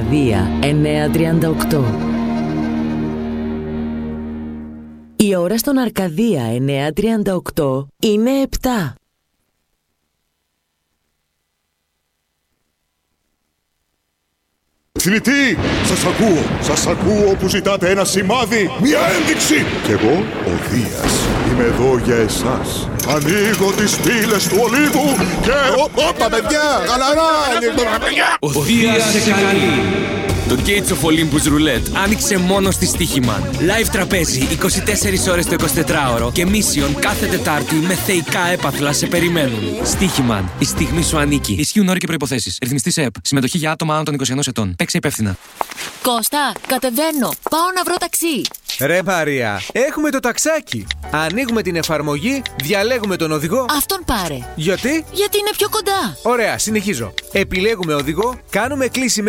Αρκαδία 938. Η ώρα στον Αρκαδία 938 είναι 7. Θνητή, σας ακούω που ζητάτε ένα σημάδι, μια ένδειξη. Κι εγώ, ο Δίας, είμαι εδώ για εσάς. Ανοίγω τις πύλες του ολίγου και... Όπα παιδιά, χαλαρά! Ο Δίας σε καλεί. Το Gates of Olympus Roulette άνοιξε μόνο στη Στοίχημαν. Live τραπέζι 24 ώρες το 24ωρο και Mission κάθε Τετάρτη με θεϊκά έπαθλα σε περιμένουν. Στοίχημαν. Η στιγμή σου ανήκει. Ισχύουν όροι και προϋποθέσεις. Ρυθμιστής ΕΕΠ. Συμμετοχή για άτομα άνω των 21 ετών. Παίξε υπεύθυνα. Κώστα, κατεβαίνω. Πάω να βρω ταξί. Ρε Μαρία, έχουμε το ταξάκι. Ανοίγουμε την εφαρμογή, διαλέγουμε τον οδηγό. Αυτόν πάρε. Γιατί? Γιατί είναι πιο κοντά. Ωραία, συνεχίζω. Επιλέγουμε οδηγό, κάνουμε κλίση